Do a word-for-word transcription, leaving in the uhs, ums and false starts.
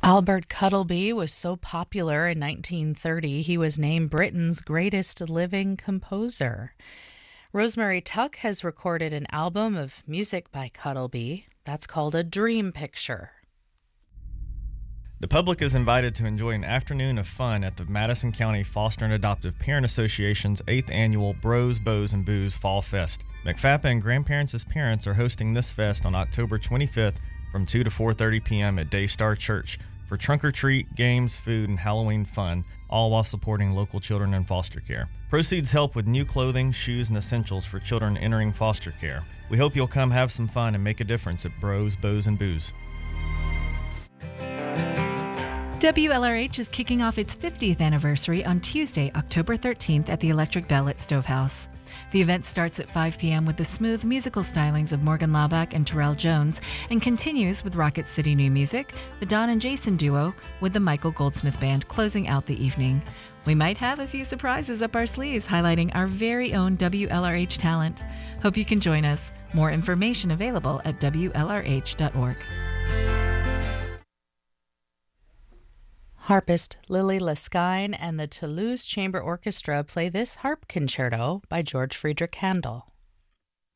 Albert Cuttleby was so popular in nineteen thirty, he was named Britain's greatest living composer. Rosemary Tuck has recorded an album of music by Cuttleby. That's called A Dream Picture. The public is invited to enjoy an afternoon of fun at the Madison County Foster and Adoptive Parent Association's eighth annual Bros, Bows, and Booze Fall Fest. McFappa and Grandparents as Parents are hosting this fest on October twenty-fifth from two to four thirty p.m. at Daystar Church for trunk or treat, games, food, and Halloween fun, all while supporting local children in foster care. Proceeds help with new clothing, shoes, and essentials for children entering foster care. We hope you'll come have some fun and make a difference at Bros, Bows, and Booze. W L R H is kicking off its fiftieth anniversary on Tuesday, October thirteenth at the Electric Bell at Stovehouse. The event starts at five p.m. with the smooth musical stylings of Morgan Laubach and Terrell Jones and continues with Rocket City New Music, the Don and Jason duo, with the Michael Goldsmith Band closing out the evening. We might have a few surprises up our sleeves highlighting our very own W L R H talent. Hope you can join us. More information available at W L R H dot org. Harpist Lily Liskine and the Toulouse Chamber Orchestra play this harp concerto by George Friedrich Handel.